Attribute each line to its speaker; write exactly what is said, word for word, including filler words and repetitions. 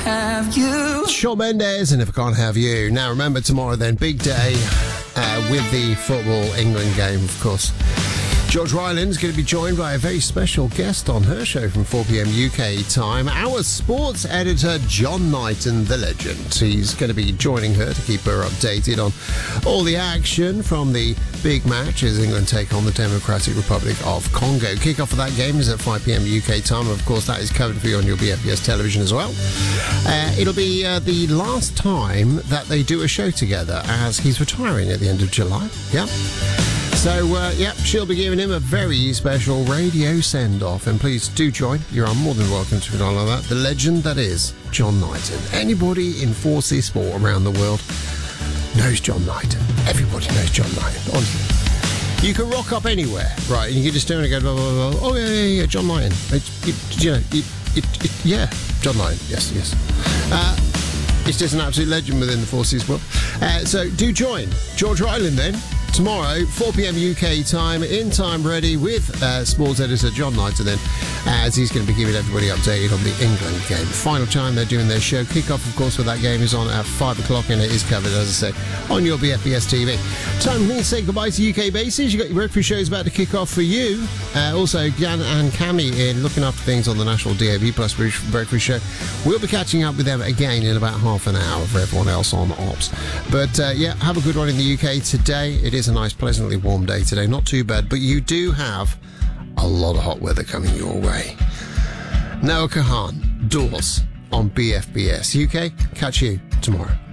Speaker 1: have you.
Speaker 2: Shawn Mendes and If I Can't Have You. Now remember, tomorrow then, big day uh, with the football England game, of course. George Ryland's going to be joined by a very special guest on her show from four p.m. U K time. Our sports editor, John Knighton, the legend. He's going to be joining her to keep her updated on all the action from the big match as England take on the Democratic Republic of Congo. Kick-off of that game is at five p.m. U K time. Of course, that is covered for you on your B F B S television as well. Uh, it'll be uh, the last time that they do a show together as he's retiring at the end of July. Yeah. So, uh, yeah, she'll be giving him a very special radio send-off. And please do join. You're more than welcome to it all like that. The legend that is John Knighton. Anybody in four C sport around the world knows John Knighton. Everybody knows John Knighton, honestly. You can rock up anywhere, right? And you can just turn and go, blah, blah, blah. Oh, yeah, yeah, yeah, John Knighton. It's, it, you know, it, it, it, yeah, John Knighton. Yes, yes. Uh, it's just an absolute legend within the four C sport. Uh, so do join. George Ryland then. Tomorrow, four p.m. U K time, in time ready with uh, sports editor John Knighton then, as he's going to be giving everybody updated on the England game. Final time they're doing their show. Kick-off, of course, with that game is on at five o'clock, and it is covered, as I say, on your B F B S T V. Time for me to say goodbye to U K bases. You've got your breakfast shows about to kick off for you. Uh, also, Jan and Cami in looking after things on the National D A B Plus breakfast show. We'll be catching up with them again in about half an hour for everyone else on Ops. But, uh, yeah, have a good one in the U K today. It is a nice, pleasantly warm day today. Not too bad, but you do have a lot of hot weather coming your way. Noah Kahan, Doors on B F B S U K. Catch you tomorrow.